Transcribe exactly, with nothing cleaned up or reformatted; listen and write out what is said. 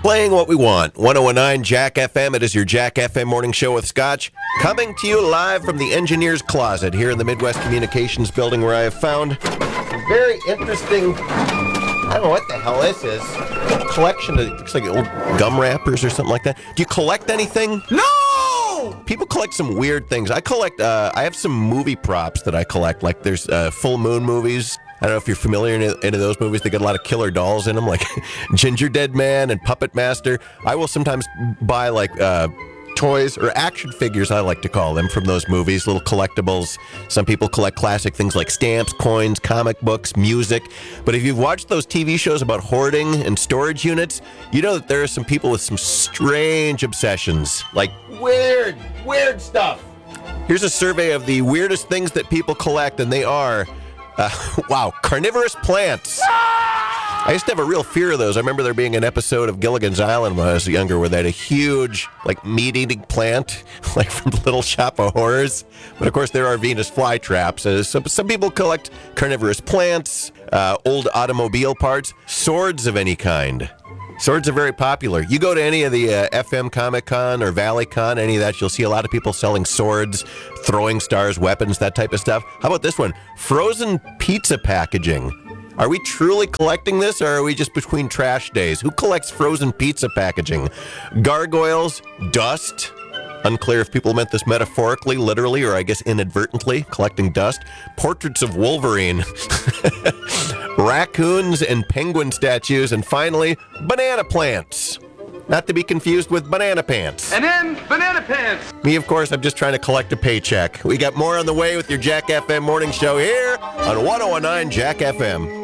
Playing what we want. one oh nine Jack F M. It is your Jack F M morning show with Scotch. Coming to you live from the engineer's closet here in the Midwest Communications building, where I have found some very interesting, I don't know what the hell this is, a collection of, it looks like old gum wrappers or something like that. Do you collect anything? No! People collect some weird things. I collect, uh, I have some movie props that I collect. Like there's uh, full moon movies. I don't know if you're familiar in any of those movies. They got a lot of killer dolls in them, like Ginger Dead Man and Puppet Master. I will sometimes buy like uh, toys or action figures, I like to call them, from those movies, little collectibles. Some people collect classic things like stamps, coins, comic books, music. But if you've watched those T V shows about hoarding and storage units, you know that there are some people with some strange obsessions, like weird, weird stuff. Here's a survey of the weirdest things that people collect, and they are... Uh, wow, carnivorous plants. I used to have a real fear of those. I remember there being an episode of Gilligan's Island when I was younger where they had a huge, like, meat-eating plant, like from Little Shop of Horrors. But, of course, there are Venus flytraps. Uh, some, some people collect carnivorous plants, uh, old automobile parts, swords of any kind. Swords are very popular. You go to any of the uh, F M Comic Con or Valley Con, any of that, you'll see a lot of people selling swords, throwing stars, weapons, that type of stuff. How about this one? Frozen pizza packaging. Are we truly collecting this, or are we just between trash days? Who collects frozen pizza packaging? Gargoyles, dust. Unclear if people meant this metaphorically, literally, or I guess inadvertently, collecting dust. Portraits of Wolverine. Raccoons and penguin statues. And finally, banana plants. Not to be confused with banana pants. And then banana pants. Me, of course, I'm just trying to collect a paycheck. We got more on the way with your Jack F M morning show here on one oh nine Jack F M.